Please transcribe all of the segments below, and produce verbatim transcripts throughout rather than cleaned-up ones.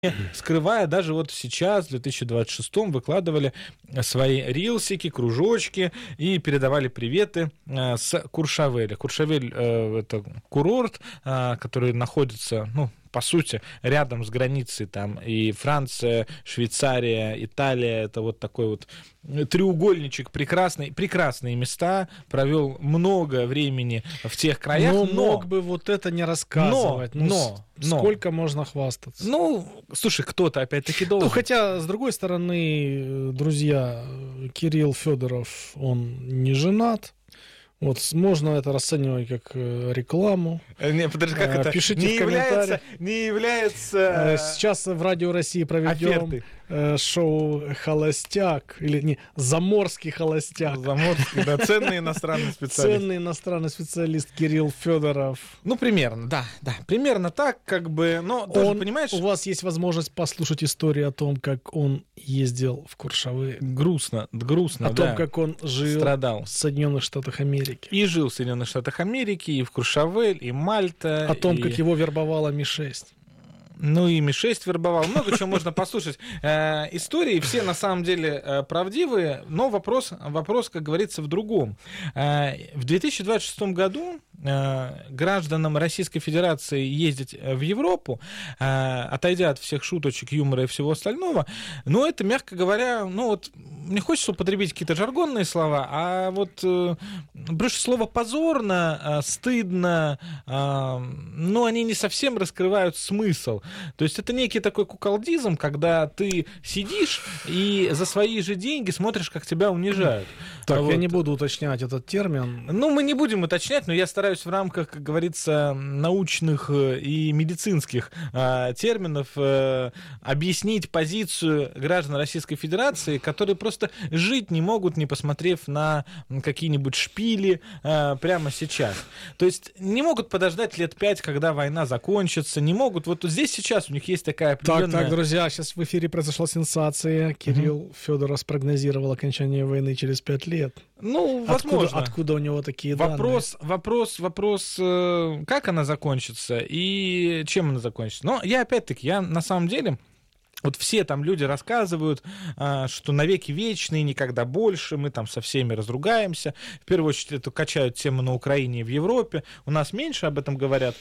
скрывая, даже вот сейчас, в две тысячи двадцать шестом, выкладывали свои рилсики, кружочки и передавали приветы с Куршавеля. Куршавель — это курорт, который находится, ну, по сути, рядом с границей, там и Франция, Швейцария, Италия, это вот такой вот треугольничек, прекрасный, прекрасные места, провел много времени в тех краях, но... но... мог бы вот это не рассказывать, но, ну, но, но, сколько можно хвастаться? Ну, слушай, кто-то опять-таки должен. Ну, хотя, с другой стороны, друзья, Кирилл Федоров, он не женат. Вот, можно это расценивать как рекламу. Не, подожди, как это? Пишите не в комментариях. Является, не является... Сейчас в Радио России проведем оферты. Шоу «Холостяк», или не, «Заморский холостяк». Заморский, да, ценный иностранный специалист. Ценный иностранный специалист Кирилл Федоров. Ну, примерно, да, да, примерно так, как бы, но тоже, он, понимаешь... У вас есть возможность послушать историю о том, как он ездил в Куршавель. Грустно, грустно, О да. том, как он жил Страдал. в Соединенных Штатах Америки. И жил в Соединенных Штатах Америки, и в Куршавель, и Мальта. О том, и... как его вербовала Ми шесть. Ну, и Ми шесть вербовал. Много чего можно послушать. Э, истории все на самом деле э, правдивые, но вопрос, вопрос, как говорится, в другом. Э, в две тысячи двадцать шестом году э, гражданам Российской Федерации ездить в Европу, э, отойдя от всех шуточек, юмора и всего остального, ну, это, мягко говоря, ну, вот, не хочется употребить какие-то жаргонные слова, а вот, э, больше слово «позорно», э, «стыдно», э, ну, они не совсем раскрывают смысл. То есть это некий такой куколдизм, когда ты сидишь и за свои же деньги смотришь, как тебя унижают. Так, вот. Я не буду уточнять этот термин. Ну, мы не будем уточнять, но я стараюсь в рамках, как говорится, научных и медицинских э, терминов э, объяснить позицию граждан Российской Федерации, которые просто жить не могут, не посмотрев на какие-нибудь шпили э, прямо сейчас. То есть не могут подождать лет пять, когда война закончится, не могут. Вот здесь сейчас у них есть такая определенная... Так, так, друзья, сейчас в эфире произошла сенсация. Кирилл угу. Федоров спрогнозировал окончание войны через пять лет. Ну, возможно. Откуда, откуда у него такие вопрос, данные? Вопрос, вопрос, вопрос, как она закончится и чем она закончится. Но я, опять-таки, я на самом деле... Вот все там люди рассказывают, что навеки вечные, никогда больше, мы там со всеми разругаемся. В первую очередь это качают тему на Украине и в Европе. У нас меньше об этом говорят,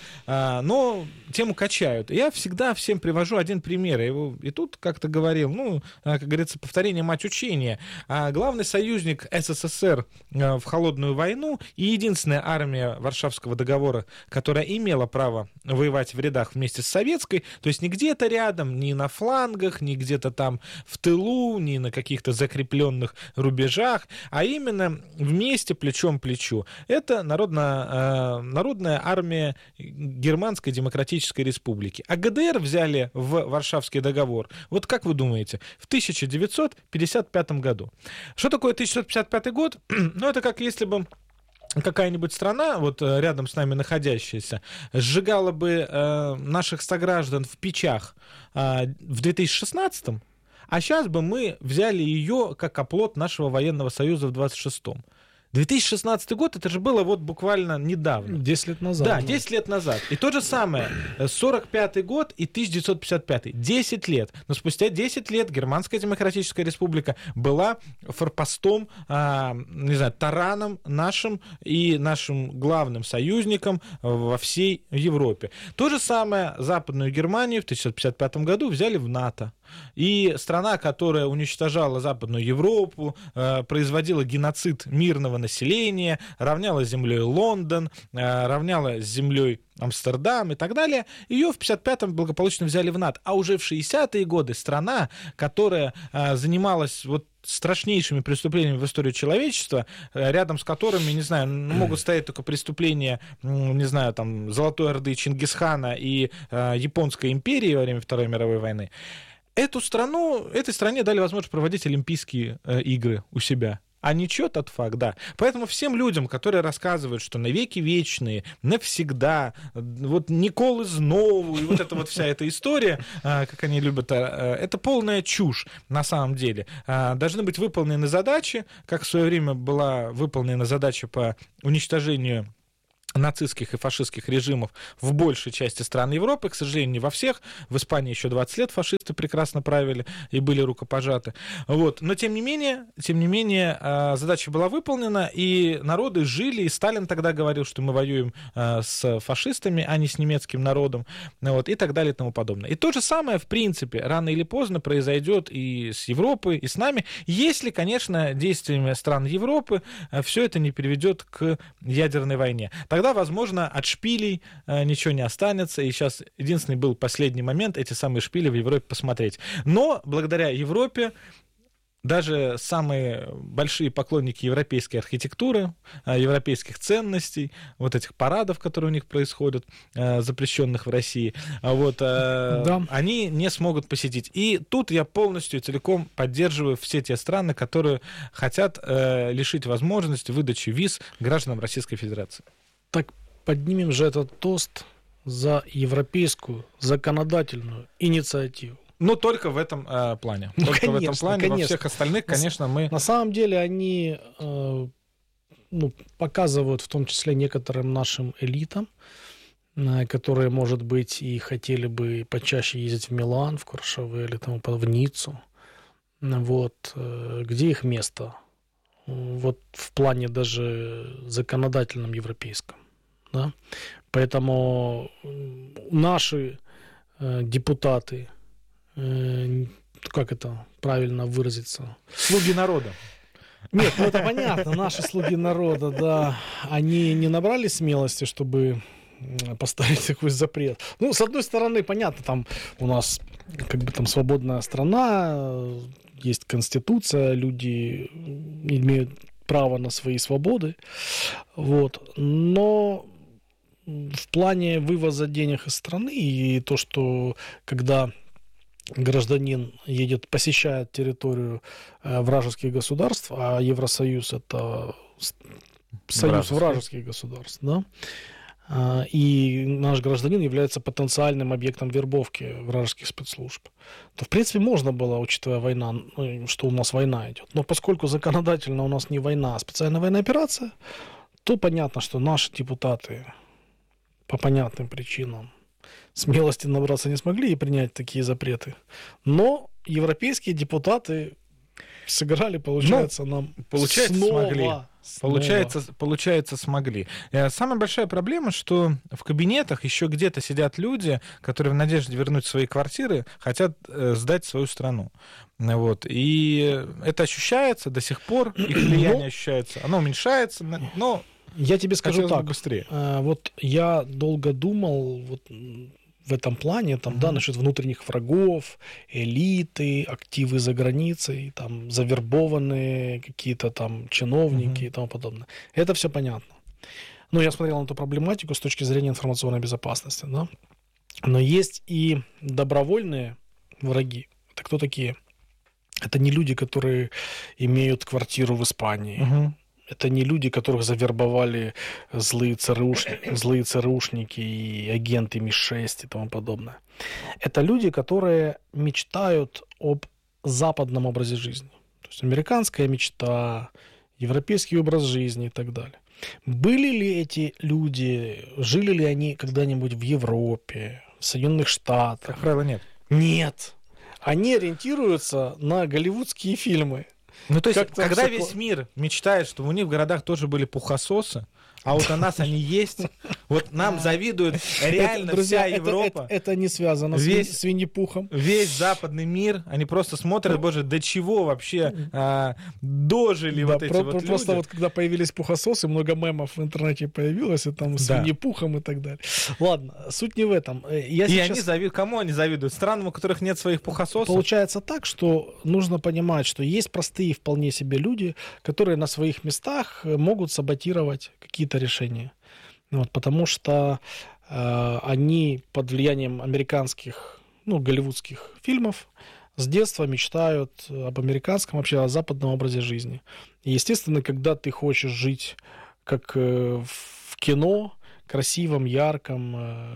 но тему качают. Я всегда всем привожу один пример. Я его и тут как-то говорил, ну, как говорится, повторение мать учения. Главный союзник СССР в холодную войну и единственная армия Варшавского договора, которая имела право воевать в рядах вместе с советской, то есть не где-то рядом, не на фланге, ни где-то там в тылу, ни на каких-то закрепленных рубежах, а именно вместе, плечом к плечу. Это народная, э, народная армия Германской Демократической Республики. А ГДР взяли в Варшавский договор, вот как вы думаете, в тысяча девятьсот пятьдесят пятом году. Что такое тысяча девятьсот пятьдесят пятый год? Ну, это как если бы какая-нибудь страна, вот рядом с нами находящаяся, сжигала бы э, наших сограждан в печах э, в две тысячи шестнадцатом, а сейчас бы мы взяли ее как оплот нашего военного союза в двадцать шестом. две тысячи шестнадцатый год, это же было вот буквально недавно. десять лет назад. Да, десять лет назад. И то же самое, сорок пятый год и тысяча девятьсот пятьдесят пятый. десять лет. Но спустя десять лет Германская Демократическая Республика была форпостом, а, не знаю, тараном нашим и нашим главным союзником во всей Европе. То же самое Западную Германию в тысяча девятьсот пятьдесят пятом году взяли в НАТО. И страна, которая уничтожала Западную Европу, производила геноцид мирного населения, равняла с землей Лондон, равняла с землей Амстердам и так далее, ее в пятьдесят пятом благополучно взяли в НАТО. А уже в шестидесятые годы страна, которая занималась вот страшнейшими преступлениями в истории человечества, рядом с которыми, не знаю, могут стоять только преступления, не знаю, там, Золотой Орды Чингисхана и Японской империи во время Второй мировой войны, эту страну, этой стране дали возможность проводить Олимпийские игры у себя. А ничего тот факт, да. Поэтому всем людям, которые рассказывают, что навеки вечные, навсегда, вот Николы Знову, и вот эта вот вся эта история, как они любят, это полная чушь на самом деле. Должны быть выполнены задачи, как в свое время была выполнена задача по уничтожению нацистских и фашистских режимов в большей части стран Европы, к сожалению, не во всех. В Испании еще двадцать лет фашисты прекрасно правили и были рукопожаты. Вот. Но, тем не менее, тем не менее, задача была выполнена, и народы жили, и Сталин тогда говорил, что мы воюем с фашистами, а не с немецким народом, вот, и так далее и тому подобное. И то же самое, в принципе, рано или поздно произойдет и с Европой, и с нами, если, конечно, действиями стран Европы все это не приведет к ядерной войне. Тогда, возможно, от шпилей э, ничего не останется, и сейчас единственный был последний момент эти самые шпили в Европе посмотреть. Но благодаря Европе даже самые большие поклонники европейской архитектуры, э, европейских ценностей, вот этих парадов, которые у них происходят, э, запрещенных в России, вот, э, да. они не смогут посетить. И тут я полностью и целиком поддерживаю все те страны, которые хотят э, лишить возможности выдачи виз гражданам Российской Федерации. Так поднимем же этот тост за европейскую законодательную инициативу. Ну, только в этом э, плане. Ну, только конечно, в этом плане. конечно. Во всех остальных, конечно, мы... На самом деле они э, ну, показывают в том числе некоторым нашим элитам, э, которые, может быть, и хотели бы почаще ездить в Милан, в Куршавель или там, в Ниццу. Вот, э, где их место? Вот в плане даже законодательном европейском. Да? Поэтому наши э, депутаты, э, как это правильно выразиться? Слуги народа. Нет, ну это понятно, наши слуги народа, да, они не набрали смелости, чтобы поставить такой запрет. Ну, с одной стороны, понятно, там у нас как бы там свободная страна, есть конституция, люди имеют право на свои свободы, вот, но в плане вывоза денег из страны и то, что когда гражданин едет, посещает территорию э, вражеских государств, а Евросоюз это союз вражеских государств, да, э, и наш гражданин является потенциальным объектом вербовки вражеских спецслужб, то, в принципе, можно было, учитывая война, что у нас война идет. Но поскольку законодательно у нас не война, а специальная военная операция, то понятно, что наши депутаты по понятным причинам смелости набраться не смогли и принять такие запреты. Но европейские депутаты сыграли, получается, ну, нам получается, снова. смогли. Снова. Получается, получается, смогли. Самая большая проблема, что в кабинетах еще где-то сидят люди, которые в надежде вернуть свои квартиры хотят сдать свою страну. Вот. И это ощущается до сих пор, их влияние ощущается. Оно уменьшается, но... Я тебе скажу так, быстрее. Вот я долго думал вот в этом плане, там, mm-hmm. да, насчет внутренних врагов, элиты, активы за границей, там, завербованные какие-то там чиновники mm-hmm. и тому подобное. Это все понятно. Но я смотрел на эту проблематику с точки зрения информационной безопасности, да. Но есть и добровольные враги. Это кто такие? Это не люди, которые имеют квартиру в Испании. Mm-hmm. Это не люди, которых завербовали злые ЦРУшники, злые ЦРУшники и агенты эм и шесть и тому подобное. Это люди, которые мечтают об западном образе жизни. То есть американская мечта, европейский образ жизни и так далее. Были ли эти люди, жили ли они когда-нибудь в Европе, в Соединенных Штатах? Как правило, нет. Нет. Они ориентируются на голливудские фильмы. Ну, то есть, Как-то когда всяко... весь мир мечтает, что у них в городах тоже были пухососы, а вот у нас они есть, вот нам завидуют реально это, друзья, вся Европа. Это, это, это не связано весь, с Винни-Пухом. Весь западный мир, они просто смотрят, боже, до чего вообще а, дожили да, вот эти про, вот Просто люди. вот когда появились пухососы, много мемов в интернете появилось, и там с да. Винни-Пухом и так далее. Ладно, суть не в этом. Я и сейчас... они завидуют, кому они завидуют? Странам, у которых нет своих пухососов? Получается так, что нужно понимать, что есть простые вполне себе люди, которые на своих местах могут саботировать какие-то решения. Вот, потому что э, они под влиянием американских, ну, голливудских фильмов с детства мечтают об американском, вообще о западном образе жизни. И, естественно, когда ты хочешь жить как э, в кино, красивом, ярком,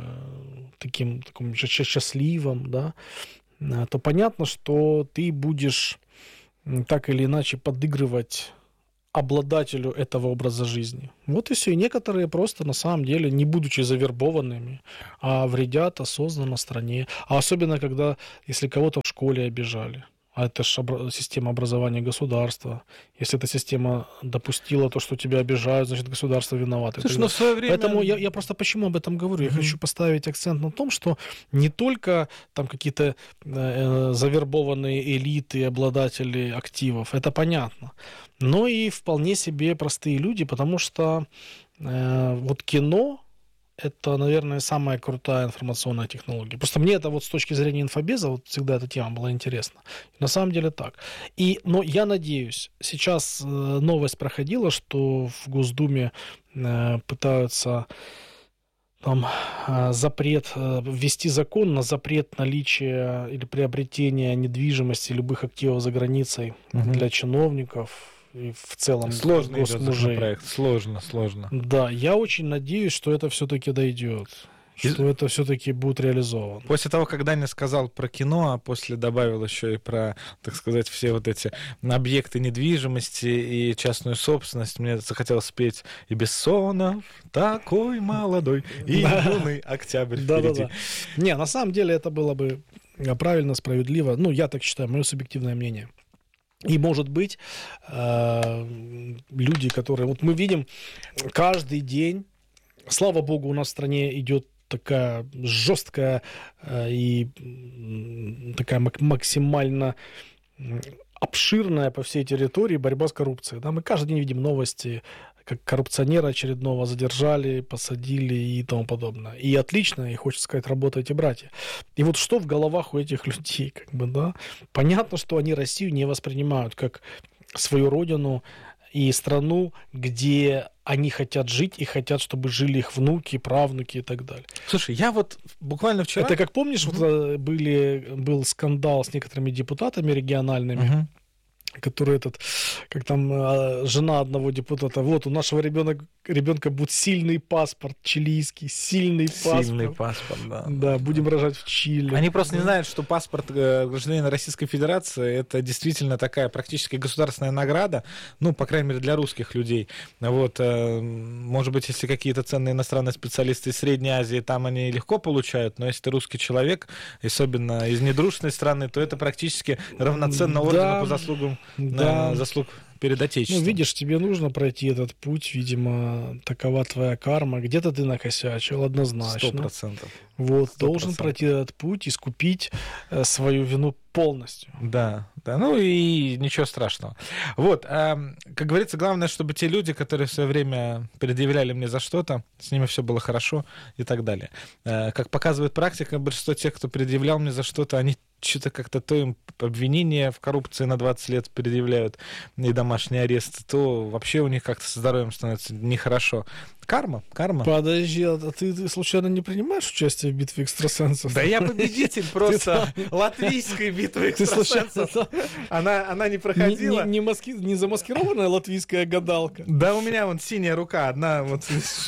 э, таким, таким счастливым, да, э, то понятно, что ты будешь так или иначе подыгрывать обладателю этого образа жизни. Вот и все. И некоторые просто на самом деле, не будучи завербованными, а вредят осознанно стране. А особенно, когда, если кого-то в школе обижали. А это же обра- система образования государства. Если эта система допустила то, что тебя обижают, значит, государство виновато. Слушай, ну в свое время... Поэтому я, я просто почему об этом говорю? Я mm-hmm. хочу поставить акцент на том, что не только там какие-то э, завербованные элиты, обладатели активов, это понятно, но и вполне себе простые люди, потому что э, вот кино — это, наверное, самая крутая информационная технология. Просто мне это вот с точки зрения инфобеза вот всегда эта тема была интересна. На самом деле так. И, но я надеюсь, сейчас э, новость проходила, что в Госдуме э, пытаются там э, запрет, э, ввести закон на запрет наличия или приобретения недвижимости, любых активов за границей угу. для чиновников. И в целом сложный законопроект, сложно, сложно. Да, я очень надеюсь, что это все-таки дойдет, и... что это все-таки будет реализовано. После того, как Даня сказал про кино, а после добавил еще и про, так сказать, все вот эти объекты недвижимости и частную собственность, мне захотелось спеть «И Бессонов такой молодой, и юный октябрь впереди». Не, на самом деле это было бы правильно, справедливо. Ну, я так считаю, мое субъективное мнение. И, может быть, люди, которые... Вот мы видим каждый день, слава богу, у нас в стране идет такая жесткая и такая максимально обширная по всей территории борьба с коррупцией. Да? Мы каждый день видим новости, как коррупционера очередного задержали, посадили и тому подобное. И отлично, и хочется сказать, работайте, братья. И вот что в головах у этих людей, как бы, да? Понятно, что они Россию не воспринимают как свою родину и страну, где они хотят жить и хотят, чтобы жили их внуки, правнуки и так далее. Слушай, я вот буквально вчера... Это, как помнишь, mm-hmm. вот были, был скандал с некоторыми депутатами региональными, mm-hmm. который этот, как там жена одного депутата, вот у нашего ребенка, ребенка будет сильный паспорт чилийский, сильный паспорт. Сильный паспорт, да. Да, будем рожать в Чили. Они просто не знают, что паспорт гражданина Российской Федерации — это действительно такая практически государственная награда, ну, по крайней мере, для русских людей. Вот, может быть, если какие-то ценные иностранные специалисты из Средней Азии, там они легко получают, но если ты русский человек, особенно из недружественной страны, то это практически равноценно ордену да. по заслугам Да. заслуг перед Отечеством. Ну, видишь, тебе нужно пройти этот путь, видимо, такова твоя карма. Где-то ты накосячил, однозначно. Сто процентов. Вот, должен пройти этот путь, искупить э, свою вину полностью. Да, да, ну и ничего страшного. Вот, э, как говорится, главное, чтобы те люди, которые в свое время предъявляли мне за что-то, с ними все было хорошо и так далее. Э, как показывает практика, большинство тех, кто предъявлял мне за что-то, они что-то как-то то им обвинение в коррупции на двадцать лет предъявляют и домашний арест, то вообще у них как-то со здоровьем становится нехорошо. Карма, карма. Подожди, а ты, ты случайно не принимаешь участие в битве экстрасенсов? Да я победитель просто латвийской битвы экстрасенсов. Она, она не проходила. Не, не, маски... не замаскированная латвийская гадалка? Да у меня вон синяя рука, одна вот...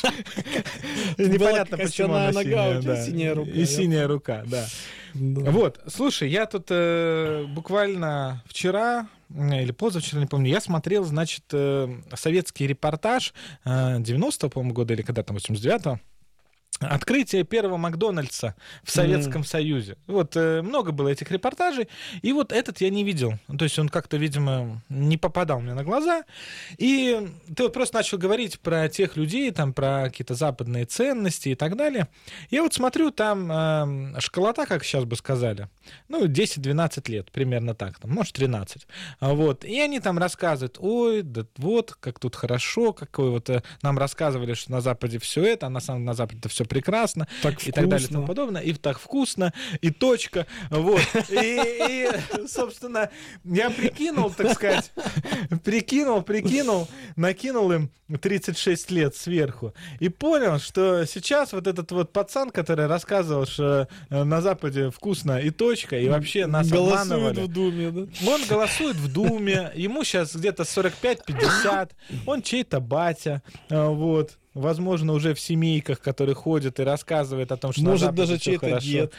Непонятно, почему она синяя. И синяя рука, да. Вот, слушай, я тут буквально вчера... или позавчера, не помню, я смотрел, значит, советский репортаж девяностого, по-моему, года, или когда там, восемьдесят девятого, открытие первого Макдональдса в Советском mm. Союзе. Вот э, много было этих репортажей, и вот этот я не видел. То есть он как-то, видимо, не попадал мне на глаза. И ты вот просто начал говорить про тех людей, там, про какие-то западные ценности и так далее. Я вот смотрю, там э, школота, как сейчас бы сказали, ну, десять-двенадцать лет, примерно так, там, может, тринадцать. Вот. И они там рассказывают, ой, да вот, как тут хорошо, какой вот... Э, нам рассказывали, что на Западе все это, а на самом деле на Западе-то все прекрасно, так и так далее и тому подобное, и так вкусно, и точка, вот. И, и, собственно, я прикинул, так сказать, прикинул, прикинул, накинул им тридцать шесть лет сверху, и понял, что сейчас вот этот вот пацан, который рассказывал, что на Западе вкусно и точка, и вообще нас голосует обманывали. в Думе, да? Он голосует в Думе, ему сейчас где-то сорок пять пятьдесят, он чей-то батя, вот. Возможно, уже в семейках, которые ходят и рассказывают о том, что может, на Западе даже все чей-то хорошо. дед.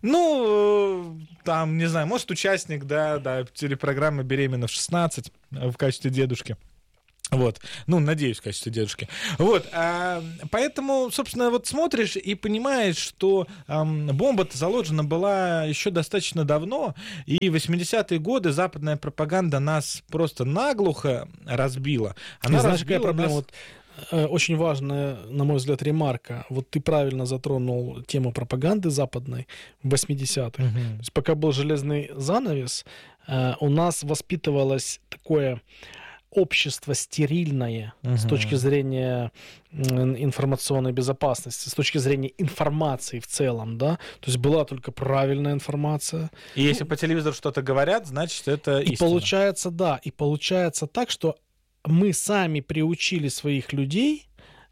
Ну, там, не знаю, может, участник, да, да, телепрограммы «Беременна в шестнадцать» в качестве дедушки. Вот, ну, надеюсь, в качестве дедушки. Вот, а, поэтому, собственно, вот смотришь и понимаешь, что а, бомба-то заложена была еще достаточно давно, и в восьмидесятые годы западная пропаганда нас просто наглухо разбила. Она и знаешь, разбила какая проблема? нас... Вот, очень важная, на мой взгляд, ремарка. Вот ты правильно затронул тему пропаганды западной в восьмидесятых. Угу. То есть пока был железный занавес, у нас воспитывалось такое общество стерильное uh-huh. с точки зрения информационной безопасности, с точки зрения информации в целом, да, то есть была только правильная информация. И если ну, по телевизору что-то говорят, значит, это и истина. Получается, да, и получается так, что мы сами приучили своих людей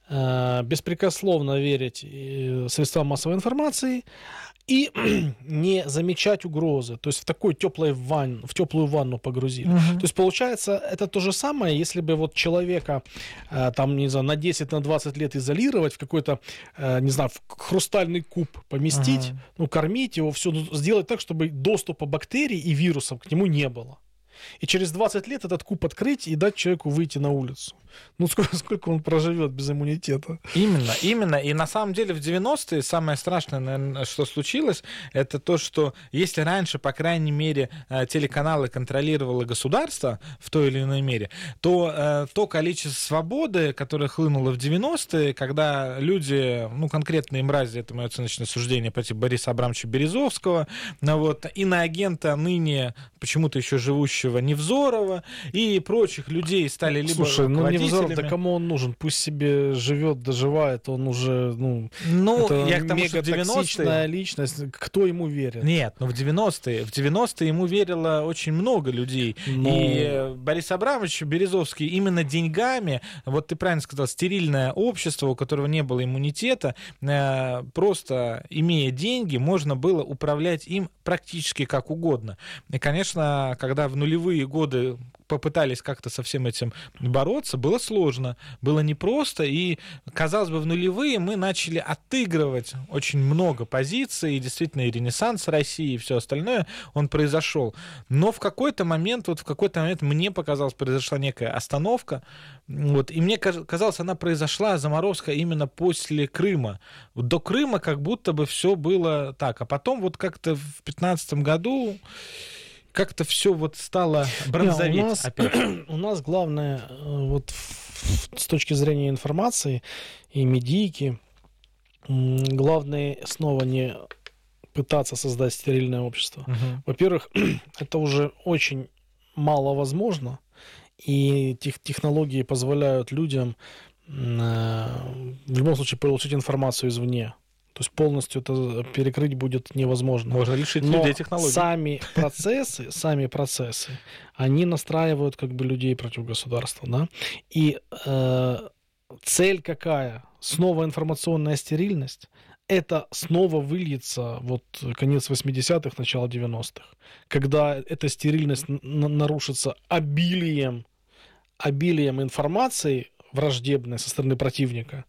э, беспрекословно верить э, средствам массовой информации и не замечать угрозы. То есть в такой теплой ванну, в теплую ванну погрузили. Uh-huh. То есть получается, это то же самое, если бы вот человека э, там, не знаю, на десять-двадцать лет изолировать, в какой-то, э, не знаю, в хрустальный куб поместить, uh-huh. ну, кормить его, все сделать так, чтобы доступа бактерий и вирусов к нему не было. И через двадцать лет этот куб открыть и дать человеку выйти на улицу. Ну, сколько, сколько он проживет без иммунитета? Именно, именно. И на самом деле в девяностые самое страшное, наверное, что случилось, это то, что если раньше, по крайней мере, телеканалы контролировало государство в той или иной мере, то э, то количество свободы, которое хлынуло в девяностые, когда люди, ну, конкретные мрази, это мое оценочное суждение по типу Бориса Абрамовича Березовского, ну, вот, иноагента ныне почему-то еще живущего Невзорова и прочих людей стали либо Слушай, ну руководителями... Да кому он нужен? Пусть себе живет, доживает, он уже, ну, ну это я к тому, что в девяностые... личность, кто ему верит? Нет, ну в девяностые, в девяностые ему верило очень много людей. Но... И Борис Абрамович Березовский именно деньгами, вот ты правильно сказал, стерильное общество, у которого не было иммунитета, просто имея деньги, можно было управлять им практически как угодно. И, конечно, когда в нулевые годы попытались как-то со всем этим бороться, было сложно, было непросто, и, казалось бы, в нулевые мы начали отыгрывать очень много позиций, и действительно и ренессанс России, и все остальное, он произошел. Но в какой-то момент, вот в какой-то момент мне показалось, произошла некая остановка, вот, и мне казалось, она произошла, заморозка, именно после Крыма. До Крыма как будто бы все было так, а потом вот как-то в пятнадцатом году как-то все вот стало бронзоветь. Не, у нас, опять. У нас главное, вот с точки зрения информации и медийки, главное снова не пытаться создать стерильное общество. Uh-huh. Во-первых, это уже очень мало возможно, и тех, технологии позволяют людям в любом случае получить информацию извне. То есть полностью это перекрыть будет невозможно. Можно лишить Но людей технологий. Сами процессы, сами процессы, они настраивают как бы людей против государства, да. И э, цель какая? Снова информационная стерильность. Это снова выльется вот конец восьмидесятых, начало девяностых, когда эта стерильность нарушится обилием, обилием информации враждебной со стороны противника.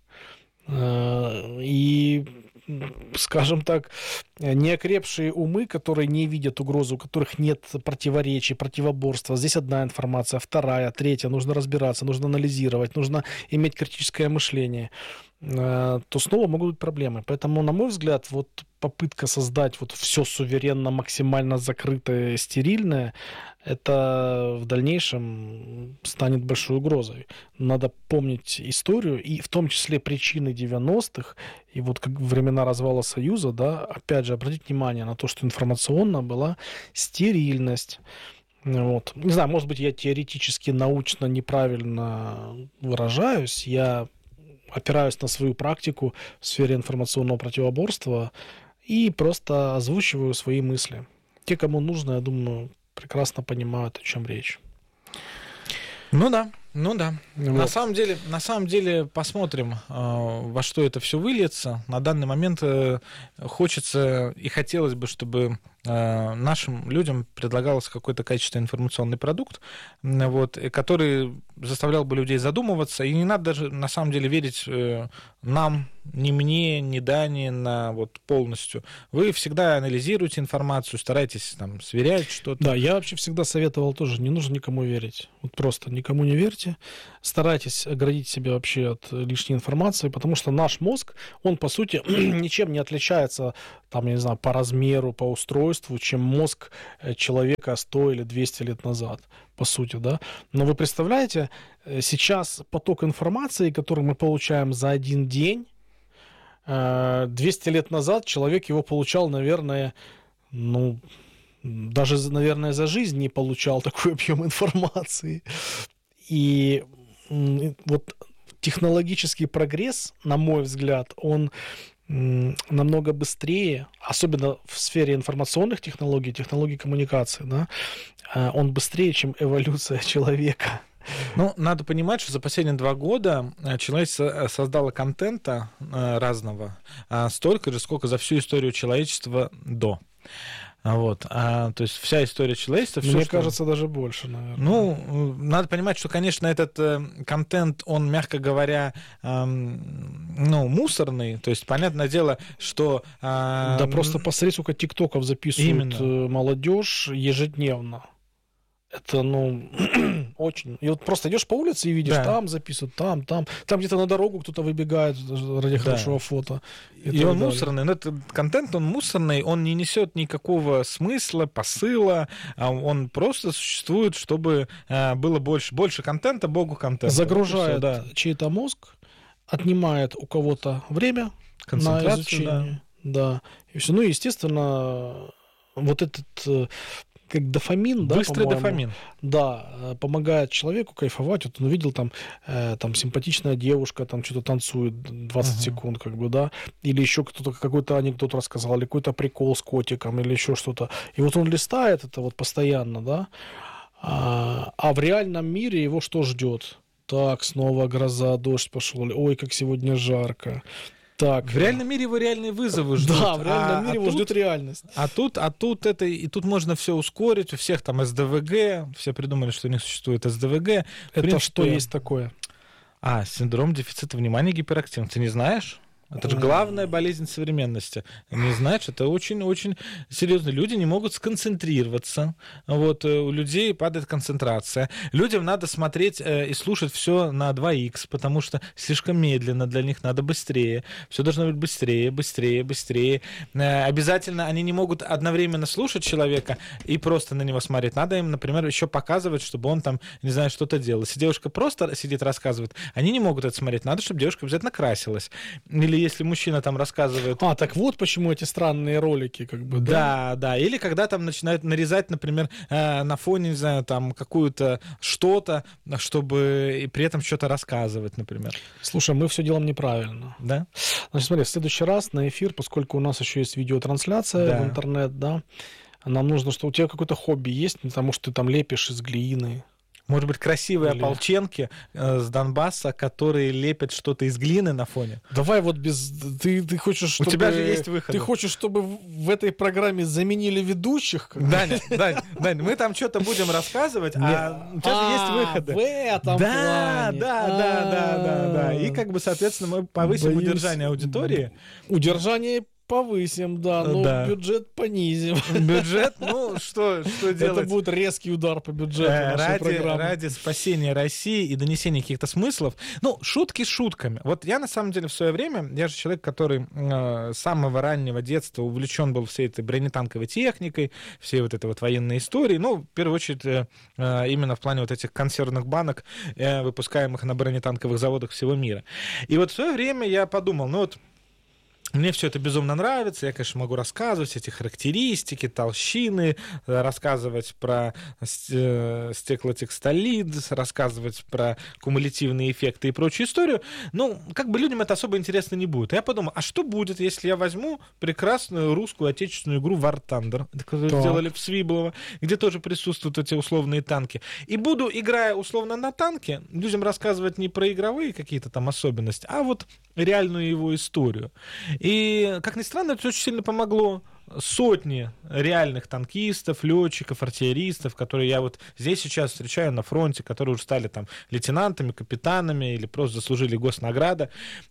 И, скажем так, неокрепшие умы, которые не видят угрозу, у которых нет противоречий, противоборства. Здесь одна информация, вторая, третья. Нужно разбираться, нужно анализировать, нужно иметь критическое мышление. То снова могут быть проблемы. Поэтому, на мой взгляд, вот попытка создать вот все суверенно, максимально закрытое, стерильное, это в дальнейшем станет большой угрозой. Надо помнить историю, и в том числе причины девяностых, и вот как времена развала Союза, да, опять же, обратить внимание на то, что информационно была стерильность. Вот. Не знаю, может быть, я теоретически, научно неправильно выражаюсь, я опираюсь на свою практику в сфере информационного противоборства и просто озвучиваю свои мысли. Те, кому нужно, я думаю, прекрасно понимают, о чем речь. Ну да, ну да. Вот. На самом деле, на самом деле, посмотрим, во что это все выльется. На данный момент хочется и хотелось бы, чтобы нашим людям предлагался какой-то качественный информационный продукт, вот, который заставлял бы людей задумываться. И не надо даже, на самом деле, верить нам, ни мне, ни Дане на вот полностью. Вы всегда анализируете информацию, стараетесь там сверять что-то. Да, я вообще всегда советовал тоже, не нужно никому верить. Вот просто никому не верьте. Старайтесь оградить себя вообще от лишней информации, потому что наш мозг, он, по сути, ничем не отличается, там, я не знаю, по размеру, по устройству, чем мозг человека сто или двести лет назад, по сути, да. Но вы представляете, сейчас поток информации, который мы получаем за один день, двести лет назад человек его получал, наверное, ну, даже, наверное, за жизнь не получал такой объем информации. И вот технологический прогресс, на мой взгляд, он намного быстрее, особенно в сфере информационных технологий, технологий коммуникации, да, он быстрее, чем эволюция человека. Ну, надо понимать, что за последние два года человечество создало контента разного столько же, сколько за всю историю человечества до. Вот. А, то есть вся история человечества... Все, Мне что... кажется, даже больше, наверное. Ну, надо понимать, что, конечно, этот э, контент, он, мягко говоря, э, ну, мусорный. То есть, понятное дело, что... Э, да просто посмотри, сколько тиктоков записывают именно. молодежь ежедневно. Это, ну, очень... И вот просто идешь по улице и видишь, да. там записывают, там, там. Там где-то на дорогу кто-то выбегает ради да. хорошего фото. И, и он далее. мусорный. Но этот контент, он мусорный, он не несет никакого смысла, посыла. Он просто существует, чтобы было больше, больше контента, богу контента. Загружает все, да. чей-то мозг, отнимает у кого-то время на изучение. Да. Да. И все. Ну, естественно, вот этот... как дофамин, да, быстрый дофамин. Да, помогает человеку кайфовать. Вот он увидел там, э, там симпатичная девушка, там что-то танцует двадцать uh-huh. секунд, как бы, да, или еще кто-то какой-то анекдот рассказал, или какой-то прикол с котиком, или еще что-то. И вот он листает это вот постоянно, да, а, а в реальном мире его что ждет? Так, снова гроза, дождь пошел, ой, как сегодня жарко. Так. В реальном мире его реальные вызовы ждут. Да, в реальном а, мире а его тут, ждет реальность. А тут, а тут это, и тут можно все ускорить, у всех там эс дэ вэ гэ, все придумали, что у них существует эс дэ вэ гэ. Это принципе, что есть такое? А, синдром дефицита внимания, гиперактивность. Ты не знаешь? Это же главная болезнь современности. Не знаешь, это очень-очень серьезно. Люди не могут сконцентрироваться. Вот, у людей падает концентрация. Людям надо смотреть э, и слушать все на два икс, потому что слишком медленно, для них надо быстрее. Все должно быть быстрее, быстрее, быстрее. Э, обязательно они не могут одновременно слушать человека и просто на него смотреть. Надо им, например, еще показывать, чтобы он там, не знаю, что-то делал. Если девушка просто сидит, рассказывает, они не могут это смотреть. Надо, чтобы девушка обязательно красилась. Или если мужчина там рассказывает... А, так вот почему эти странные ролики, как бы, да? Да, да. Или когда там начинают нарезать, например, э, на фоне, не знаю, там, какую-то что-то, чтобы и при этом что-то рассказывать, например. Слушай, мы все делаем неправильно. Да? Значит, смотри, в следующий раз на эфир, поскольку у нас еще есть видеотрансляция да. в интернет, да, нам нужно, что у тебя какое-то хобби есть, потому что ты там лепишь из глины. Может быть, красивые Или... ополченки э, с Донбасса, которые лепят что-то из глины на фоне. Давай вот без... Ты, ты хочешь, чтобы... У тебя же есть выход. Ты хочешь, чтобы в этой программе заменили ведущих? Даня, Дань, Дань, мы там что-то будем рассказывать, а у тебя же есть выходы. В этом да, плане. Да, да, да, да, да. И как бы, соответственно, мы повысим удержание аудитории. Удержание повысим, да, но да. бюджет понизим. Бюджет, ну, что, что делать? Это будет резкий удар по бюджету э, ради, ради спасения России и донесения каких-то смыслов. Ну, шутки шутками. Вот я, на самом деле, в свое время, я же человек, который э, с самого раннего детства увлечен был всей этой бронетанковой техникой, всей вот этой вот военной истории. Ну, в первую очередь, э, именно в плане вот этих консервных банок, э, выпускаемых на бронетанковых заводах всего мира. И вот в свое время я подумал, ну вот, мне все это безумно нравится, я, конечно, могу рассказывать эти характеристики, толщины, рассказывать про стеклотекстолид, рассказывать про кумулятивные эффекты и прочую историю. Ну, как бы людям это особо интересно не будет. Я подумал, а что будет, если я возьму прекрасную русскую отечественную игру War Thunder, которую так. сделали в Свиблово, где тоже присутствуют эти условные танки, и буду, играя условно на танке, людям рассказывать не про игровые какие-то там особенности, а вот реальную его историю. И, как ни странно, это очень сильно помогло. Сотни реальных танкистов, летчиков, артиллеристов, которые я вот здесь сейчас встречаю на фронте, которые уже стали там лейтенантами, капитанами или просто заслужили госнаграды,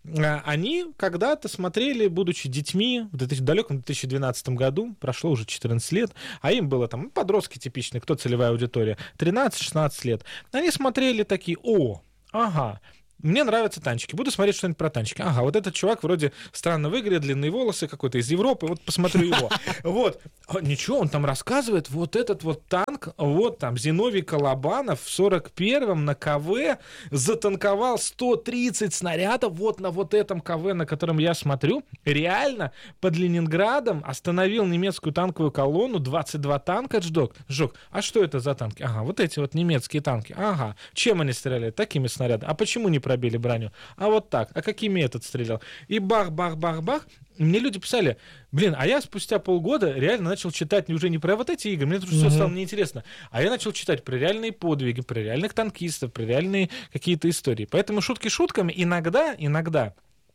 они когда-то смотрели, будучи детьми, в далеком две тысячи двенадцатом году, прошло уже четырнадцать лет, а им было там подростки типичные, кто целевая аудитория, тринадцать-шестнадцать лет. Они смотрели такие: о, ага, мне нравятся танчики, буду смотреть что-нибудь про танчики. Ага, вот этот чувак вроде странно выглядит, длинные волосы, какой-то из Европы, вот посмотрю его. Вот, ничего, он там рассказывает, вот этот вот танк, вот там Зиновий Колобанов в сорок первом на КВ затанковал сто тридцать снарядов вот на вот этом КВ, на котором я смотрю, реально под Ленинградом остановил немецкую танковую колонну, двадцать два танка сжег. сжег. А что это за танки? Ага, вот эти вот немецкие танки. Ага, чем они стреляли? Такими снарядами. А почему не пробили броню? А вот так. А какими этот стрелял? И бах-бах-бах-бах. Мне люди писали: блин, а я спустя полгода реально начал читать уже не про вот эти игры, мне это уже mm-hmm. все стало неинтересно, а я начал читать про реальные подвиги, про реальных танкистов, про реальные какие-то истории. Поэтому шутки шутками, иногда, иногда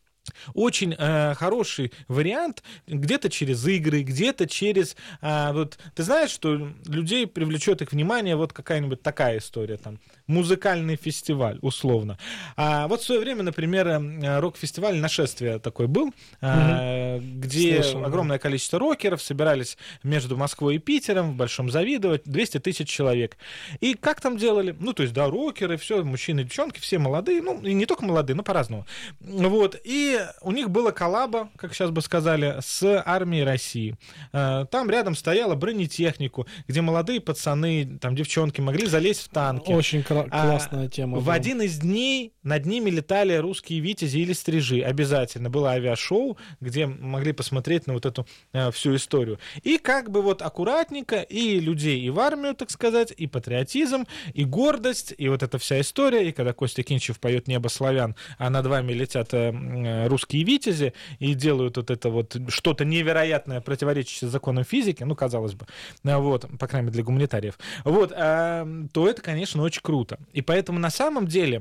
очень э, хороший вариант где-то через игры, где-то через... Э, вот, ты знаешь, что людей привлечет их внимание вот какая-нибудь такая история, там, музыкальный фестиваль, условно. А вот в свое время, например, рок-фестиваль «Нашествие» такой был, mm-hmm. где Слышал, огромное да. количество рокеров собирались между Москвой и Питером в Большом Завидово, двести тысяч человек. И как там делали? Ну, то есть, да, рокеры, все, мужчины, девчонки, все молодые, ну, и не только молодые, но по-разному. Вот, и у них была коллаба, как сейчас бы сказали, с армией России. Там рядом стояла бронетехнику, где молодые пацаны, там девчонки могли залезть в танки. Очень кра- классная а, тема. В да. один из дней над ними летали русские витязи или стрижи. Обязательно было авиашоу, где могли посмотреть на вот эту а, всю историю. И как бы вот аккуратненько и людей и в армию, так сказать, и патриотизм, и гордость, и вот эта вся история. И когда Костя Кинчев поет «Небо славян», а над вами летят а, русские витязи и делают вот это вот что-то невероятное, противоречащее законам физики, ну, казалось бы, вот, по крайней мере, для гуманитариев, вот, то это, конечно, очень круто. И поэтому на самом деле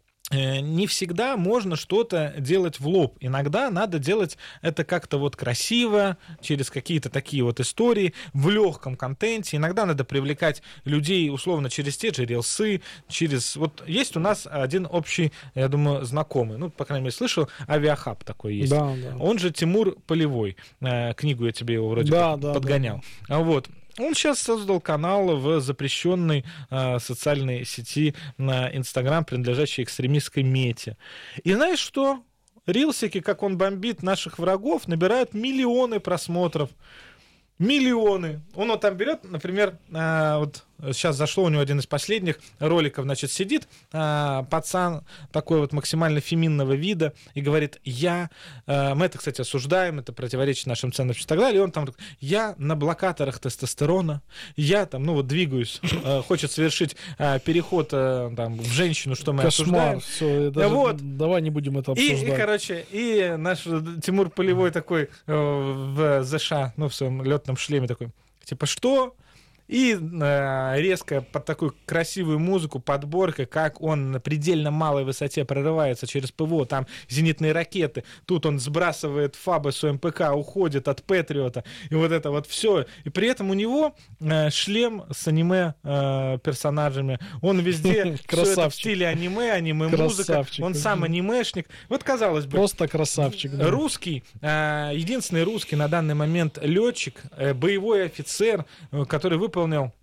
не всегда можно что-то делать в лоб. Иногда надо делать это как-то вот красиво, через какие-то такие вот истории, в легком контенте. Иногда надо привлекать людей, условно, через те же рилсы, через... Вот есть у нас один общий, я думаю, знакомый, ну, по крайней мере, слышал, Авиахаб такой есть. Да, да. Он же Тимур Полевой. Книгу я тебе его вроде да, да, подгонял. Да, да. Вот. Он сейчас создал канал в запрещенной э, социальной сети на Инстаграм, принадлежащей экстремистской мете. И знаешь что? Рилсики, как он бомбит наших врагов, набирают миллионы просмотров. Миллионы. Он вот там берет, например, э, вот сейчас зашло у него один из последних роликов, значит, сидит э, пацан такой вот максимально феминного вида и говорит: я, э, мы это, кстати, осуждаем, это противоречит нашим ценностям и так далее, и он там, я на блокаторах тестостерона, я там, ну вот двигаюсь, э, хочет совершить э, переход э, там, в женщину, что мы Кошмар, осуждаем. Все, даже, вот. Давай не будем это обсуждать. И, и, короче, и наш Тимур Полевой такой э, в ЗШ, ну, в своем летном шлеме такой, типа, что? И э, резко под такую красивую музыку, подборка, как он на предельно малой высоте прорывается через ПВО, там зенитные ракеты, тут он сбрасывает фабы с МПК, уходит от Патриота, и вот это вот все. И при этом у него э, шлем с аниме э, персонажами, он везде все это в стиле аниме, аниме-музыка, он сам анимешник. Вот, казалось бы, просто красавчик. Да. Русский, э, единственный русский на данный момент летчик, э, боевой офицер, э, который выполнил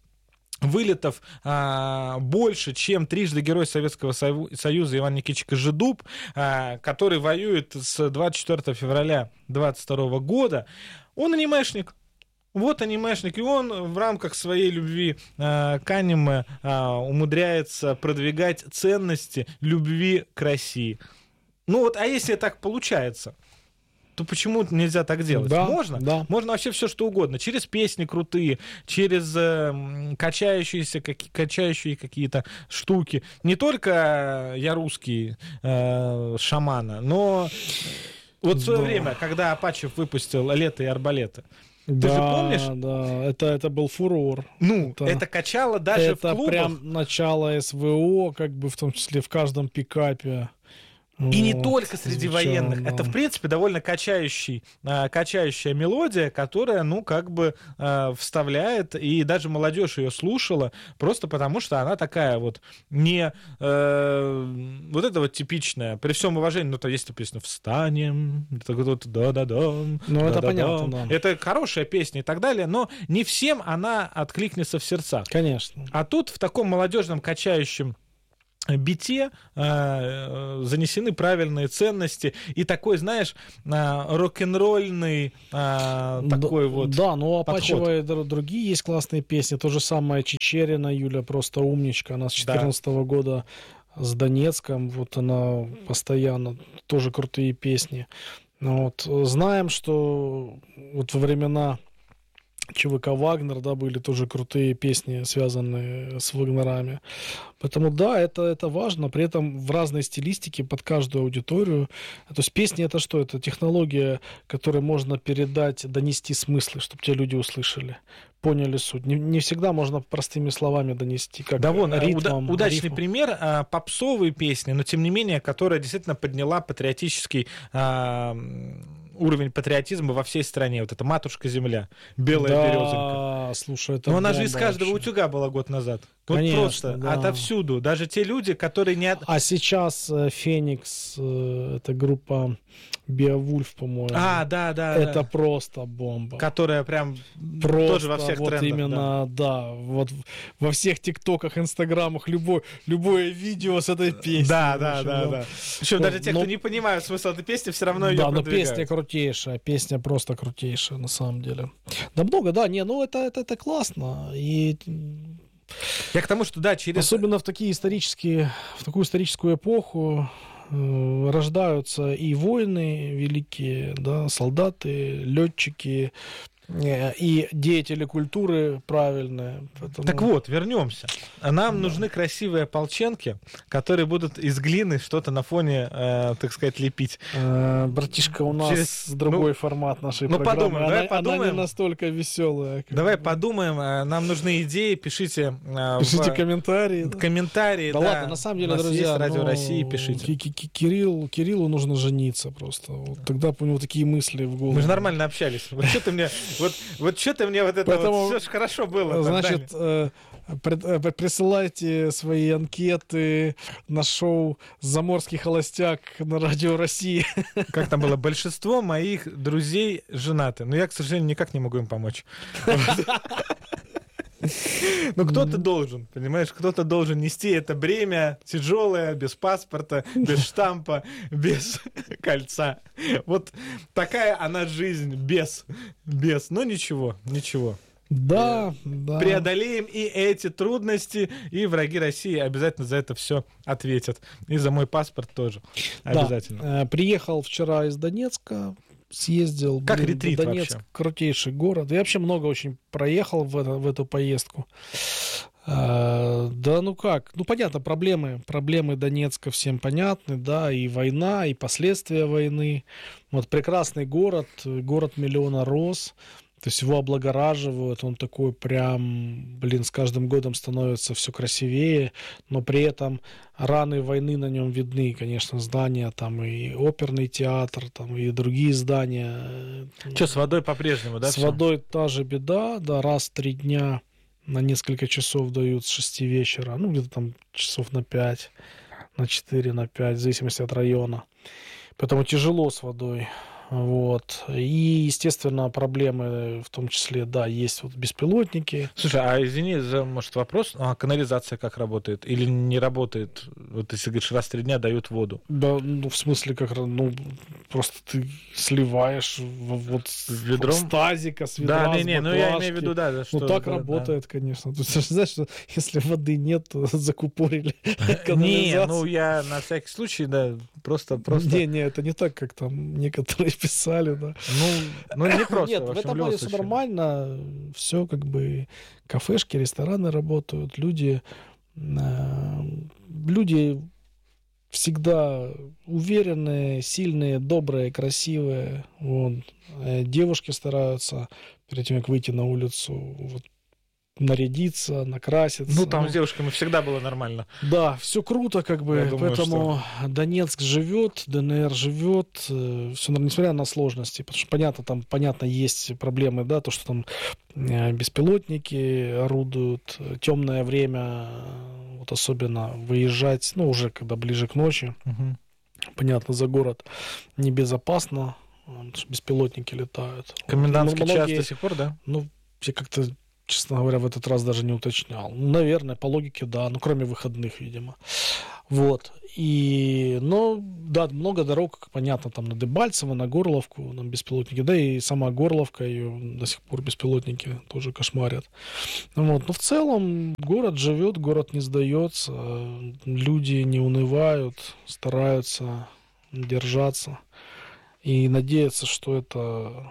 вылетов а, больше, чем трижды Герой Советского Союза Иван Никитич Кожедуб, а, который воюет с двадцать четвёртого февраля двадцать второго года. Он анимешник. Вот анимешник, и он в рамках своей любви а, к аниме а, умудряется продвигать ценности любви к России. Ну вот, а если так получается, то почему нельзя так делать? Да, можно? Да. Можно вообще все что угодно. Через песни крутые, через э, качающиеся, как, качающие какие-то штуки. Не только «Я русский» э, Шамана, но вот в свое да. время, когда Апачев выпустил «Лето и арбалеты», да, ты же помнишь? Да, это, это был фурор. Ну, это, это качало даже это в клубах. Это прям начало СВО, как бы в том числе в каждом пикапе. И не Вот, только среди звучало, военных. да. Это, в принципе, довольно качающий, а, качающая мелодия, которая, ну, как бы а, вставляет, и даже молодежь ее слушала, просто потому что она такая вот не... э, вот это вот типичная, при всем уважении, ну, то есть песня «Встанем», это вот да-да-да, Ну, это да-да-да. понятно, да. Это хорошая песня и так далее, но не всем она откликнется в сердцах. Конечно. А тут в таком молодежном качающем бите э, занесены правильные ценности и такой, знаешь, э, рок-н-ролльный э, такой да, вот Да, ну подход. Апачева и др- другие есть классные песни. То же самое Чечерина, Юля просто умничка. Она с четырнадцатого года с Донецком. Вот она постоянно. Тоже крутые песни. Ну вот. Знаем, что вот во времена ЧВК «Вагнер», да, были тоже крутые песни, связанные с вагнерами. Поэтому, да, это, это важно. При этом в разной стилистике под каждую аудиторию. То есть песни — это что? Это технология, которой можно передать, донести смыслы, чтобы те люди услышали, поняли суть. Не, не всегда можно простыми словами донести, как да, вон, ритмом, уда- удачный рифмом. пример, а, попсовые песни, но тем не менее, которая действительно подняла патриотический а, уровень патриотизма во всей стране. Вот это «Матушка земля», «Белая да, березонька». Слушай, это Но она же из бомба каждого вообще. утюга была год назад. Вот Конечно, просто да. отовсюду. Даже те люди, которые не... от- А сейчас э, Феникс, э, это группа Беовульф, по-моему. А, да, да, это да. просто бомба. Которая прям Просто тоже во всех вот трендах. да. именно, да. вот в- во всех ТикТоках, Инстаграмах, любое, любое видео с этой песней. Да, в да, общем, да, да. Причем Ну, даже те, ну- кто не понимают смысл этой песни, все равно ее Да, но продвигают. песня крутейшая, песня просто крутейшая, на самом деле. Да много, да, не, ну это, это, это классно. И Я к тому, что да, через... особенно в такие исторические, в такую историческую эпоху э, рождаются и воины великие, да, солдаты, летчики, э, и деятели культуры правильные. Поэтому... Так вот, вернемся. Нам нужны красивые ополченки, которые будут из глины что-то на фоне, э, так сказать, лепить. Э, братишка, у нас Через- другой ну, формат нашей ну, программы. подумаем, давай она, она подумаем. не настолько веселая. как Давай бы. подумаем, э, нам нужны идеи, пишите, э, Пишите в комментарии. в да. комментарии. Да, да. ладно, на самом деле, У нас друзья, есть Радио ну, России, пишите. Ки- Ки- Кирилл, Кириллу нужно жениться просто. Вот тогда у него такие мысли в голову. Мы же нормально общались. Вот что ты мне, вот, вот что ты мне вот это Поэтому, вот, все же хорошо было. Значит, э, пред- э, присылайте свои анкеты на шоу «Заморский холостяк» на Радио России. как там было, большинство моих друзей женаты, но я, к сожалению, никак не могу им помочь. Ну, кто-то должен, понимаешь, кто-то должен нести это бремя тяжелое, без паспорта, без штампа, без кольца. Вот такая она жизнь, без, без. Но ничего, ничего. Да, да. Преодолеем и эти трудности, и враги России обязательно за это все ответят. И за мой паспорт тоже. Да. Обязательно. Э, Приехал вчера из Донецка, съездил. Как Блин, ретрит Донецк вообще? крутейший город. Я вообще много очень проехал в, это- в эту поездку. Э, Да, ну как? Ну, понятно, проблемы. Проблемы Донецка всем понятны, да, и война, и последствия войны. Вот прекрасный город, город миллиона роз. То есть его облагораживают, он такой прям, блин, с каждым годом становится все красивее, но при этом раны войны на нем видны, конечно, здания, там и оперный театр, там и другие здания. Что, с водой по-прежнему, да? С всё? водой та же беда, да, раз в три дня на несколько часов дают с шести вечера, ну, где-то там часов на пять, на четыре, на пять, в зависимости от района. Поэтому тяжело с водой. Вот. И, естественно, проблемы в том числе, да, есть вот беспилотники. Слушай, а извини за, может, вопрос, а канализация как работает? Или не работает? Вот если, говоришь, раз в три дня дают воду. Да, ну, в смысле, как, раз, ну, просто ты сливаешь в- вот с Ведром? с тазика, с ведра, Да, с не-не, ну я баклажки. имею в виду, да, да, что... Ну, так да, да. работает, конечно. Ты же знаешь, что если воды нет, то закупорили Не, канализацию. ну я на всякий случай, да, просто... просто... Не, не, это не так, как там некоторые писали, да. Ну, ну не просто. Нет, в в общем, этом любом плане все случае. нормально, все как бы кафешки, рестораны работают, люди, э, люди всегда уверенные, сильные, добрые, красивые. Вот. Э, Девушки стараются перед тем, как выйти на улицу, вот, нарядиться, накраситься. Ну, там ну, с девушками всегда было нормально. Да, все круто, как бы, Я думаю, поэтому что... Донецк живет, ДНР живет, все, несмотря на сложности, потому что, понятно, там, понятно, есть проблемы, да, то, что там беспилотники орудуют, темное время, вот особенно выезжать, ну, уже когда ближе к ночи, угу. Понятно, за город небезопасно, беспилотники летают. Комендантский вот, час до сих пор, да? Ну, я как-то, честно говоря, в этот раз даже не уточнял. Ну, наверное, по логике, да, ну, кроме выходных, видимо. Вот. И, ну, да, много дорог, понятно, там на Дебальцево, на Горловку, там беспилотники, да, и сама Горловка, ее до сих пор беспилотники тоже кошмарят. Вот. Но в целом город живет, город не сдается, люди не унывают, стараются держаться и надеяться, что это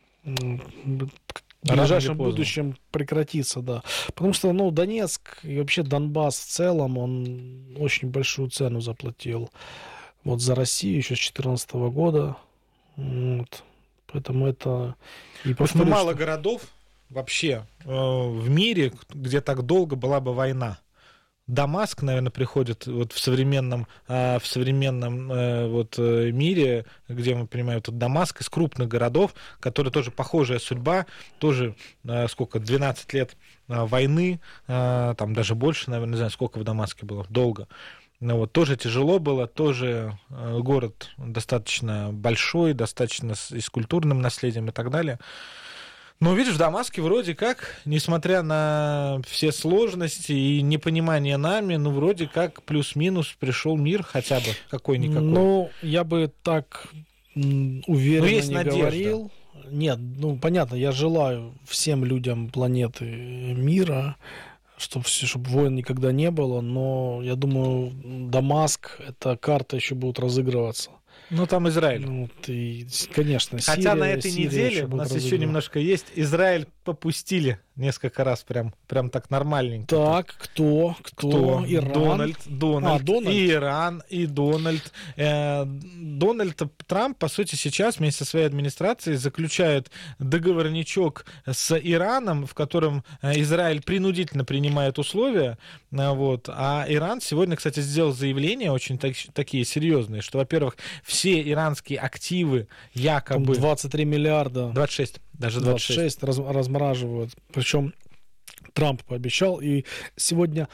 в ближайшем будущем прекратится, да. Потому что, ну, Донецк и вообще Донбасс в целом, он очень большую цену заплатил вот за Россию еще с две тысячи четырнадцатого года. Вот. Поэтому это... И повторю, мало что... городов вообще э, в мире, где так долго была бы война. Дамаск, наверное, приходит вот в современном, э, в современном э, вот, э, мире, где мы понимаем, тут Дамаск из крупных городов, который тоже похожая судьба, тоже э, сколько, двенадцать лет э, войны, э, там даже больше, наверное, не знаю, сколько в Дамаске было, долго. Ну, вот, тоже тяжело было, тоже э, город достаточно большой, достаточно с, и с культурным наследием и так далее. Но, видишь, в Дамаске вроде как, несмотря на все сложности и непонимание нами, ну, вроде как плюс-минус пришел мир хотя бы какой-никакой. Ну, я бы так уверенно ну, есть не надежда. Говорил. Нет, ну, понятно, я желаю всем людям планеты мира, чтобы, чтобы войн никогда не было, но я думаю, Дамаск, эта карта еще будет разыгрываться. Ну, там Израиль. Ну, ты, конечно, Хотя Сирия, на этой Сирия неделе у нас еще немножко есть. Израиль попустили несколько раз, прям, прям так нормальненько. Так, кто? Кто? Кто? Иран? Дональд. Дональд. А, Дональд. И Иран, и Дональд. Э, Дональд Трамп, по сути, сейчас вместе со своей администрацией заключает договорничок с Ираном, в котором Израиль принудительно принимает условия. Вот. А Иран сегодня, кстати, сделал заявления очень так, такие серьезные, что, во-первых, все иранские активы якобы... Там двадцать три миллиарда. двадцать шесть. Даже двадцать шесть. двадцать шесть раз, размораживают. Причем Трамп пообещал. И сегодня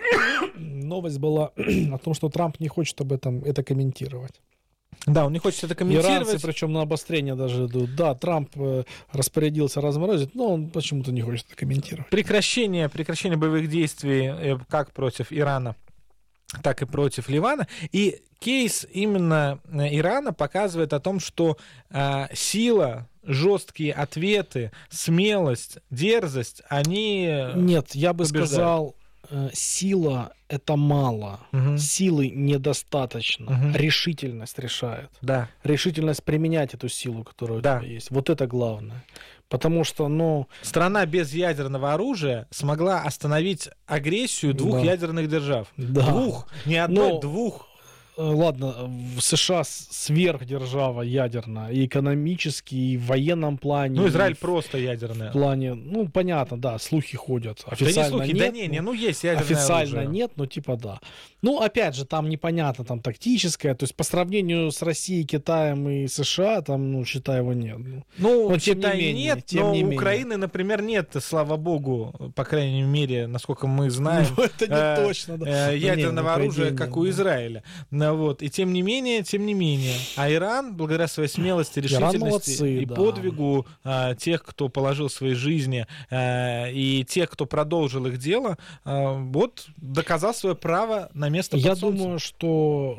новость была о том, что Трамп не хочет об этом это комментировать. Да, он не хочет это комментировать. Иранцы, причем на обострение даже идут. Да, Трамп э, распорядился разморозить, но он почему-то не хочет это комментировать. Прекращение, прекращение боевых действий э, как против Ирана, так и против Ливана. И кейс именно Ирана показывает о том, что э, сила, жесткие ответы, смелость, дерзость, они Нет, я бы побеждают. сказал, э, сила — это мало, угу. Силы недостаточно, угу. Решительность решает. Да. Решительность применять эту силу, которая у да. тебя есть. Вот это главное. Потому что, ну... Страна без ядерного оружия смогла остановить агрессию двух да. ядерных держав. Да. Двух, не одной, Но... двух. Ладно, в США сверхдержава ядерная, и экономически, и в военном плане. Ну, Израиль просто ядерная. В плане, ну, понятно, да, слухи ходят. Официально да не слухи, нет, да не, не, ну, есть ядерное официально оружие. нет, но типа да. Ну, опять же, там непонятно, там тактическое, то есть по сравнению с Россией, Китаем и США, там, ну, считай, его нет. Ну, но, тем считай, не менее, нет, тем но не у менее. Украины, например, нет, слава богу, по крайней мере, насколько мы знаем, ну, это не э, точно, да. э, ядерного нет, оружия, нет, как нет, у да. Израиля. Ну, вот. И тем не менее, тем не менее. А Иран, благодаря своей смелости, решительности молодцы, и да. подвигу э, тех, кто положил свои жизни, э, и тех, кто продолжил их дело, э, вот доказал свое право на место под Я солнцем. думаю, что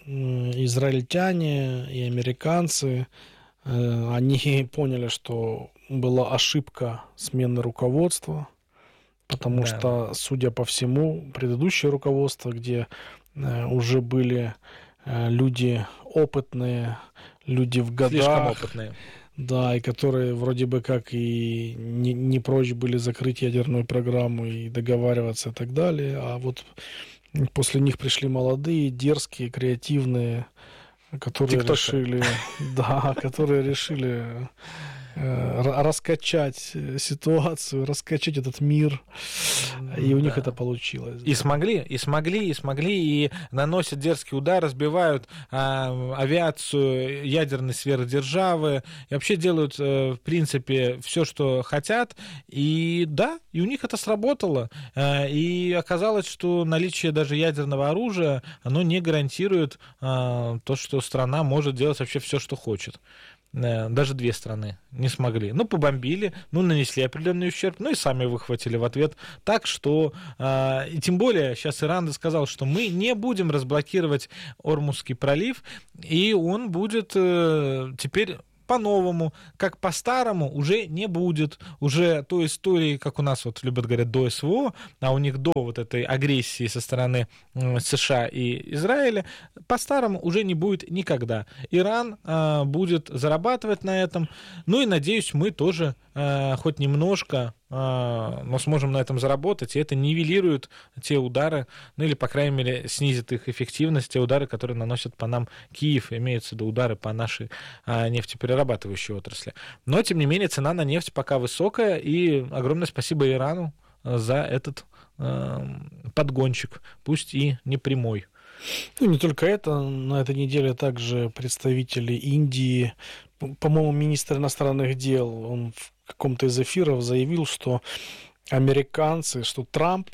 израильтяне и американцы, э, они поняли, что была ошибка смены руководства, потому да. что, судя по всему, предыдущее руководство, где э, уже были э, люди опытные, люди в годах, слишком опытные. Да, и которые вроде бы как и не, не прочь были закрыть ядерную программу и договариваться и так далее, а вот после них пришли молодые, дерзкие, креативные, которые TikTok. решили, да, которые решили раскачать ситуацию, раскачать этот мир, и у да. них это получилось. И да. смогли, и смогли, и смогли, и наносят дерзкий удар, разбивают а, авиацию ядерной сверхдержавы, и вообще делают, в принципе, все, что хотят, и да, и у них это сработало, и оказалось, что наличие даже ядерного оружия, оно не гарантирует а, то, что страна может делать вообще все, что хочет. Даже две страны не смогли. Ну, побомбили, ну, нанесли определенный ущерб, ну, и сами выхватили в ответ. Так что, э, и тем более, сейчас Иран сказал, что мы не будем разблокировать Ормузский пролив, и он будет э, теперь... по-новому, как по-старому, уже не будет. Уже той истории, как у нас вот любят говорить, до СВО, а у них до вот этой агрессии со стороны США и Израиля, по-старому уже не будет никогда. Иран э, будет зарабатывать на этом. Ну и, надеюсь, мы тоже э, хоть немножко но сможем на этом заработать, и это нивелирует те удары, ну или, по крайней мере, снизит их эффективность, те удары, которые наносят по нам Киев, имеются в виду удары по нашей а, нефтеперерабатывающей отрасли. Но, тем не менее, цена на нефть пока высокая, и огромное спасибо Ирану за этот а, подгончик, пусть и не прямой. Ну, не только это, на этой неделе также представители Индии, по-моему, министр иностранных дел, он в каком-то из эфиров заявил, что американцы, что Трамп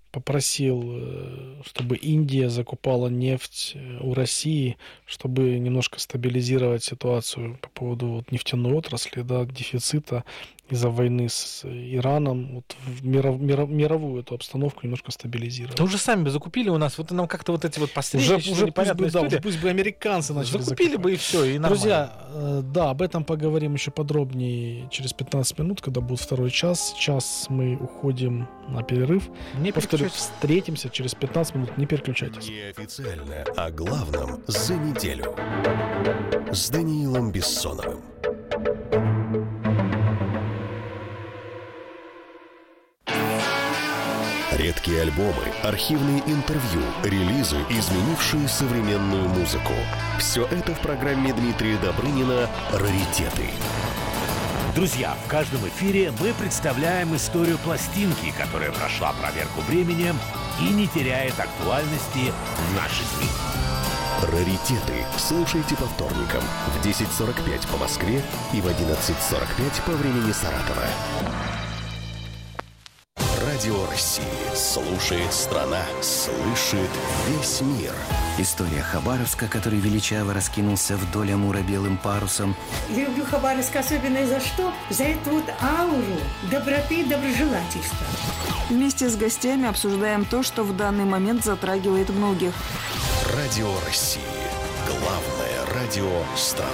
попросил, чтобы Индия закупала нефть у России, чтобы немножко стабилизировать ситуацию по поводу вот нефтяной отрасли, да, дефицита из-за войны с Ираном, вот в миров, миров, мировую эту обстановку немножко стабилизировать. Да уже сами бы закупили у нас, вот нам как-то вот эти вот последние уже, уже пусть бы, да, уже пусть бы американцы начали закупили закупать. Бы и все, и нормально. Друзья, да, об этом поговорим еще подробнее через пятнадцать минут, когда будет второй час. Сейчас мы уходим на перерыв. Не Повторю, встретимся через пятнадцать минут, не переключайтесь. Неофициально о главном за неделю с Даниилом Бессоновым. Редкие альбомы, архивные интервью, релизы, изменившие современную музыку. Все это в программе Дмитрия Добрынина «Раритеты». Друзья, в каждом эфире мы представляем историю пластинки, которая прошла проверку временем и не теряет актуальности в наши дни. «Раритеты» слушайте по вторникам в десять сорок пять по Москве и в одиннадцать сорок пять по времени Саратова. Радио России. Слушает страна. Слышит весь мир. История Хабаровска, который величаво раскинулся вдоль Амура белым парусом. Я люблю Хабаровск особенно за что? За эту вот ауру доброты и доброжелательства. Вместе с гостями обсуждаем то, что в данный момент затрагивает многих. Радио России. Главное радио страны.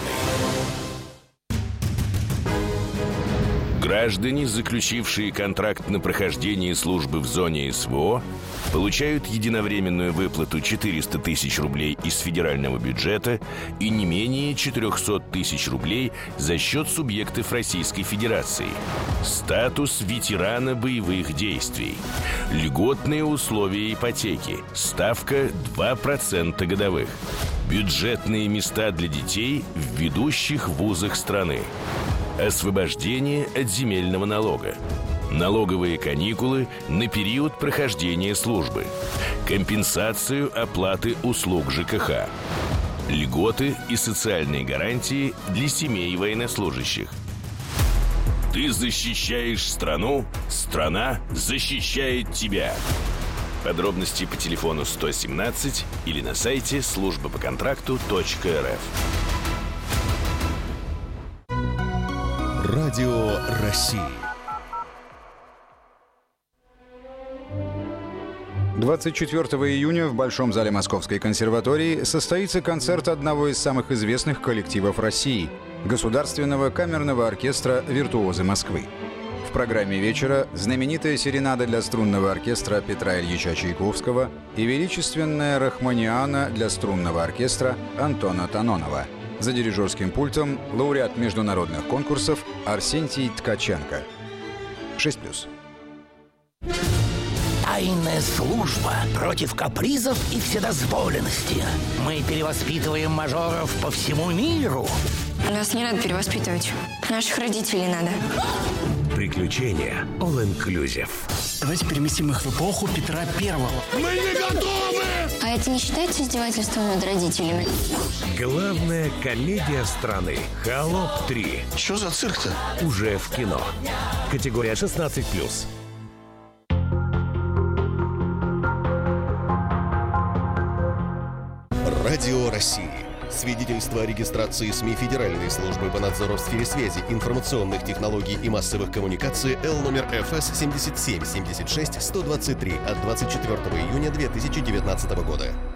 Граждане, заключившие контракт на прохождение службы в зоне СВО, получают единовременную выплату четыреста тысяч рублей из федерального бюджета и не менее четыреста тысяч рублей за счет субъектов Российской Федерации. Статус ветерана боевых действий. Льготные условия ипотеки. Ставка два процента годовых. Бюджетные места для детей в ведущих вузах страны. Освобождение от земельного налога. Налоговые каникулы на период прохождения службы. Компенсацию оплаты услуг ЖКХ. Льготы и социальные гарантии для семей военнослужащих. Ты защищаешь страну, страна защищает тебя. Подробности по телефону сто семнадцать или на сайте служба по контракту точка эр эф. Радио России. двадцать четвёртого июня в Большом зале Московской консерватории состоится концерт одного из самых известных коллективов России – Государственного камерного оркестра «Виртуозы Москвы». В программе вечера знаменитая серенада для струнного оркестра Петра Ильича Чайковского и величественная рахманиана для струнного оркестра Антона Танонова. За дирижерским пультом лауреат международных конкурсов Арсентий Ткаченко. шесть плюс. Тайная служба против капризов и вседозволенности. Мы перевоспитываем мажоров по всему миру. Нас не надо перевоспитывать. Наших родителей надо. Приключения All Inclusive. Давайте переместим их в эпоху Петра Первого. Мы не готовы! А это не считается издевательством над родителями? Главная комедия страны «Холоп три». Что за цирк-то? Уже в кино. Категория шестнадцать плюс. Радио России. Свидетельство о регистрации СМИ Федеральной службы по надзору в сфере связи, информационных технологий и массовых коммуникаций Л номер Ф С семьдесят семь семьдесят шесть сто двадцать три от двадцать четвёртого июня две тысячи девятнадцатого года.